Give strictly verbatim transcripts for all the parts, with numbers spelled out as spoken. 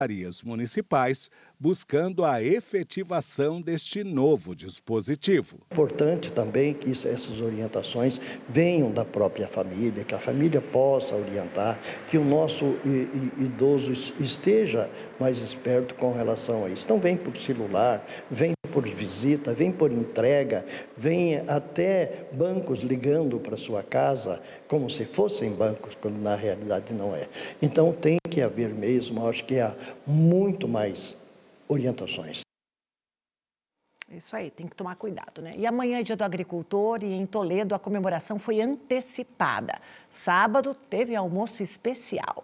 secretarias municipais, buscando a efetivação deste novo dispositivo. Importante também que isso, essas orientações venham da própria família, que a família possa orientar, que o nosso idoso esteja mais esperto com relação a isso. Então vem por celular, vem por visita, vem por entrega, vem até bancos ligando para sua casa, como se fossem bancos, quando na realidade não é. Então tem que haver mesmo, acho que há muito mais orientações. Isso aí, tem que tomar cuidado, né? E amanhã é dia do agricultor e em Toledo a comemoração foi antecipada. Sábado teve almoço especial.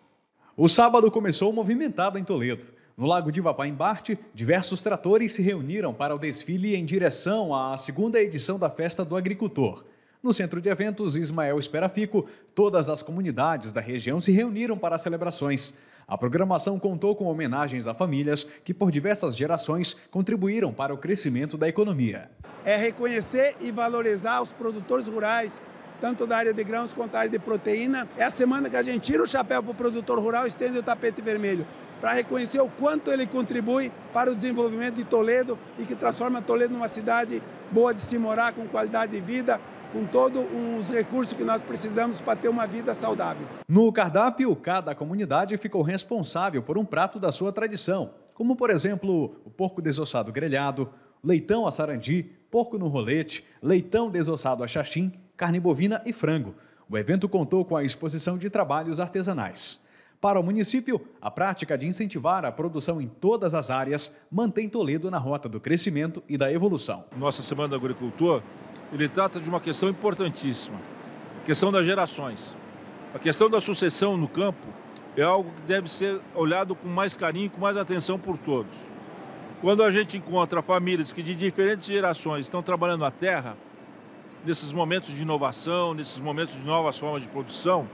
O sábado começou movimentado em Toledo. No Lago de Ivapá-Embarte, diversos tratores se reuniram para o desfile em direção à segunda edição da Festa do Agricultor. No Centro de Eventos Ismael Esperafico, todas as comunidades da região se reuniram para as celebrações. A programação contou com homenagens a famílias que, por diversas gerações, contribuíram para o crescimento da economia. É reconhecer e valorizar os produtores rurais, tanto da área de grãos quanto da área de proteína. É a semana que a gente tira o chapéu para o produtor rural e estende o tapete vermelho, para reconhecer o quanto ele contribui para o desenvolvimento de Toledo e que transforma Toledo numa cidade boa de se morar, com qualidade de vida, com todos os recursos que nós precisamos para ter uma vida saudável. No cardápio, cada comunidade ficou responsável por um prato da sua tradição, como, por exemplo, o porco desossado grelhado, leitão a sarandi, porco no rolete, leitão desossado a xaxim, carne bovina e frango. O evento contou com a exposição de trabalhos artesanais. Para o município, a prática de incentivar a produção em todas as áreas mantém Toledo na rota do crescimento e da evolução. Nossa Semana do Agricultor, ele trata de uma questão importantíssima, a questão das gerações. A questão da sucessão no campo é algo que deve ser olhado com mais carinho e com mais atenção por todos. Quando a gente encontra famílias que de diferentes gerações estão trabalhando a terra, nesses momentos de inovação, nesses momentos de novas formas de produção,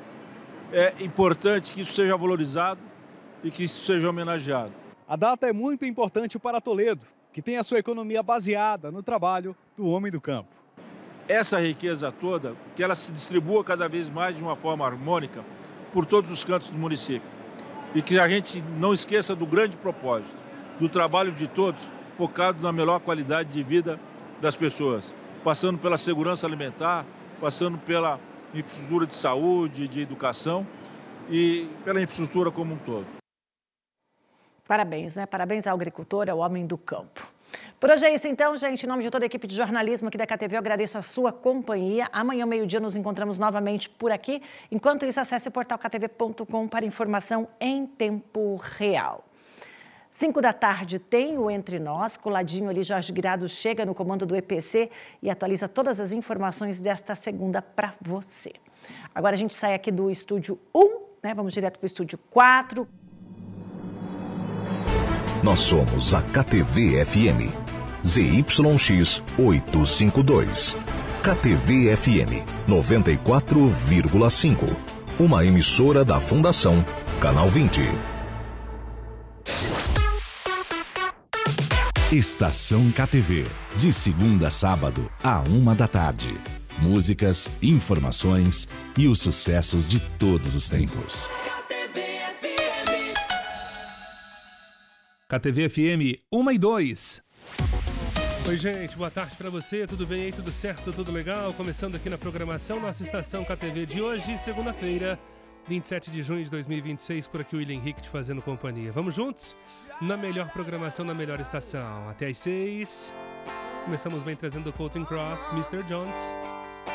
é importante que isso seja valorizado e que isso seja homenageado. A data é muito importante para Toledo, que tem a sua economia baseada no trabalho do homem do campo. Essa riqueza toda, que ela se distribua cada vez mais de uma forma harmônica por todos os cantos do município. E que a gente não esqueça do grande propósito, do trabalho de todos, focado na melhor qualidade de vida das pessoas, passando pela segurança alimentar, passando pela infraestrutura de saúde, de educação e pela infraestrutura como um todo. Parabéns, né? Parabéns ao agricultor, ao homem do campo. Por hoje é isso então, gente. Em nome de toda a equipe de jornalismo aqui da K T V, eu agradeço a sua companhia. Amanhã, meio-dia, nos encontramos novamente por aqui. Enquanto isso, acesse o portal k t v ponto com para informação em tempo real. Cinco da tarde tem o Entre Nós, coladinho ali, Jorge Grado chega no comando do E P C e atualiza todas as informações desta segunda para você. Agora a gente sai aqui do estúdio um, né? Vamos direto para o estúdio quatro. Nós somos a K T V F M, Z Y X oitocentos e cinquenta e dois. K T V F M noventa e quatro vírgula cinco, uma emissora da Fundação Canal vinte. Estação K T V, de segunda a sábado, à uma da tarde. Músicas, informações e os sucessos de todos os tempos. K T V F M um e dois. Oi, gente, boa tarde pra você, tudo bem aí, tudo certo, tudo legal? Começando aqui na programação, nossa estação K T V de hoje, segunda-feira, vinte e sete de junho de dois mil e vinte e seis, por aqui o William Henrique te fazendo companhia. Vamos juntos? Na melhor programação, na melhor estação. Até às seis. Começamos bem trazendo o Counting Cross, mister Jones.